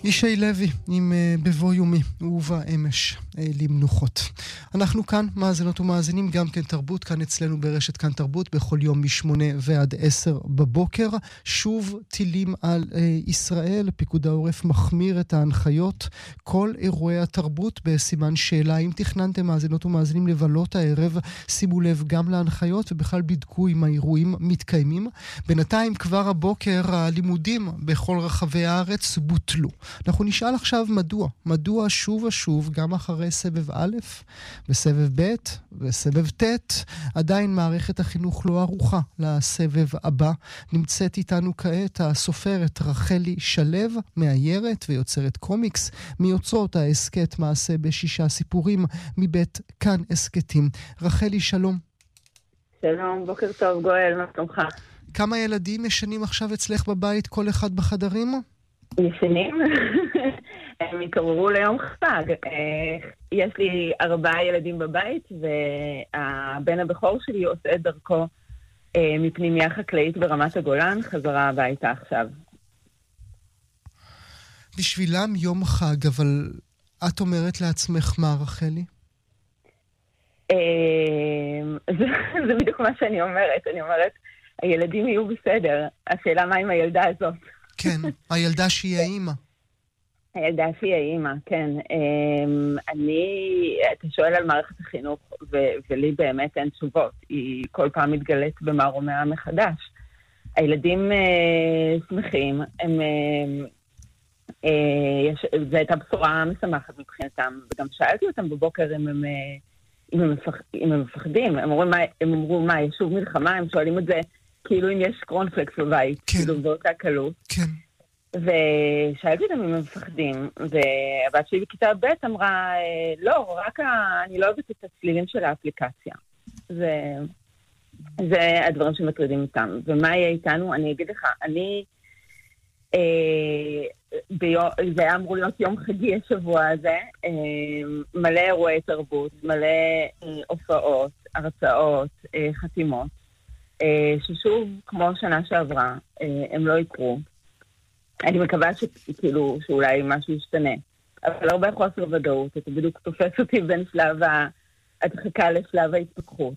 ישי לוי עם בבוא יומי ובא אמש למנוחות. אנחנו כאן מאזינות ומאזינים גם כן תרבות, כאן אצלנו ברשת כאן תרבות בכל יום מ8 ועד 10 בבוקר. שוב טילים על ישראל, פיקוד העורף מחמיר את ההנחיות. כל אירועי התרבות בסימן שאלה. אם תכננתם מאזינות ומאזינים לבלות הערב, שימו לב גם להנחיות ובכלל בדקו אם האירועים מתקיימים. בינתיים כבר הבוקר הלימודים בכל רחבי הארץ בוטלו. אנחנו נשאל עכשיו מדוע שוב ושוב, גם אחרי סבב א' וסבב ב' וסבב ת', עדיין מערכת החינוך לא ערוכה לסבב הבא. נמצאת איתנו כעת הסופרת רחלי שלו, מאיירת ויוצרת קומיקס, מיוצרות העסקת מעשה ב6 סיפורים מבית כאן הסקטים. רחלי, שלום. שלום, בוקר טוב גואל, מה שלומך? כמה ילדים ישנים עכשיו אצלך בבית, כל אחד בחדרים? ישנים? הם התעוררו ליום חג. יש לי 4 ילדים בבית, והבן הבכור שלי עושה את דרכו מפנימיה חקלאית ברמת הגולן, חזרה הביתה עכשיו. בשבילם יום חג, אבל את אומרת לעצמך מה, רחלי? זה בדיוק מה שאני אומרת. אני אומרת, הילדים יהיו בסדר. השאלה מה עם הילדה הזאת? כן, הילדה שהיא האמא. הילדה שהיא האמא, כן. אתה שואל על מערכת החינוך, ולי באמת אין תשובות. היא כל פעם מתגלית במערומיה מחדש. הילדים שמחים, זו הייתה בשורה משמחת מבחינתם, וגם שאלתי אותם בבוקר אם הם מפחדים. הם אמרו, מה, יש שוב מלחמה? הם שואלים את זה כאילו אם יש קרונפלקס בבית, כאילו באותה קלות. כן. ושאלתי אותם אם הם מפחדים, והבת שלי בכיתה ב' אמרה, לא, רק אני לא אוהבת את הצלילים של האפליקציה. זה הדברים שמטרידים אותם. ומה יהיה איתנו? אני אגיד לך, זה היה אמור להיות יום חגי השבוע הזה, מלא אירועי תרבות, מלא הופעות, הרצאות, חתימות, ששוב, כמו שנה שעברה, הם לא יקרו. אני מקווה שאולי משהו ישתנה, אבל הרבה חוסר ודאות, אתה בדיוק תופס אותי בין שלב ההדחקה לשלב ההתפתחות.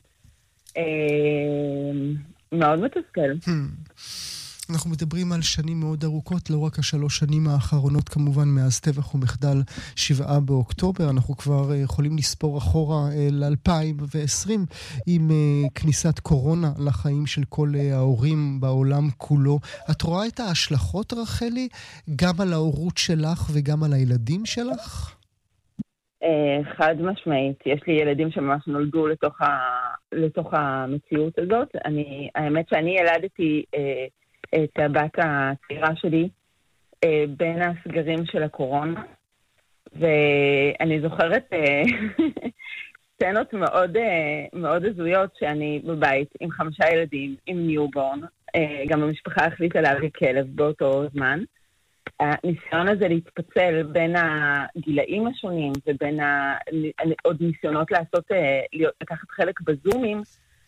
מאוד מתסכל. אנחנו מדברים על שנים מאוד ארוכות, לא רק 3 שנים האחרונות כמובן מאז טבח ומחדל 7 באוקטובר. אנחנו כבר יכולים לספור אחורה ל-2020 עם כניסת קורונה לחיים של כל ההורים בעולם כולו. את רואה את ההשלכות, רחלי, גם על ההורות שלך וגם על הילדים שלך? חד משמעית. יש לי ילדים שממש נולדו לתוך המציאות הזאת. האמת שאני ילדתי את הבת הצעירה שלי בין הסגרים של הקורונה, ואני זוכרת סצנות מאוד הזויות שאני בבית עם 5 ילדים, עם ניובורן, גם המשפחה החליטה להביא כלב באותו זמן. הניסיון הזה להתפצל בין הגילאים השונים ובין עוד ניסיונות לקחת חלק בזומים,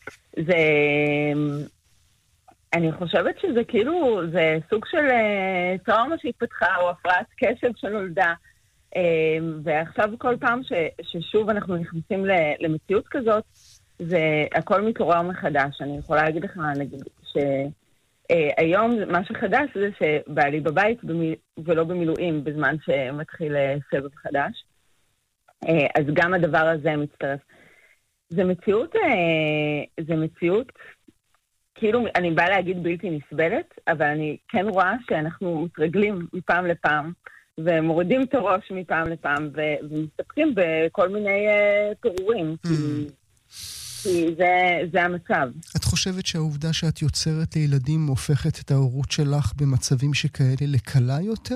אני חושבת שזה כאילו, זה סוג של טראומה שהתפתחה, או הפרעת קשב שנולדה, ועכשיו כל פעם ששוב אנחנו נכנסים למציאות כזאת, זה הכל מתעורר מחדש. אני יכולה להגיד לך, נגיד, שהיום מה שחדש זה שבעלי בבית ולא במילואים בזמן שמתחיל סבב חדש, אז גם הדבר הזה מצטרף. זה מציאות, כאילו, אני באה להגיד בלתי נסבלת, אבל אני כן רואה שאנחנו מתרגלים מפעם לפעם, ומורידים את הראש מפעם לפעם, ומסתפקים בכל מיני פירורים, כי זה המצב. את חושבת שהעובדה שאת יוצרת לילדים הופכת את ההורות שלך במצבים שכאלה לקלה יותר?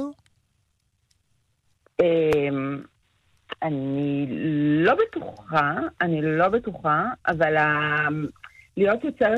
אני לא בטוחה, אבל להיות יוצרת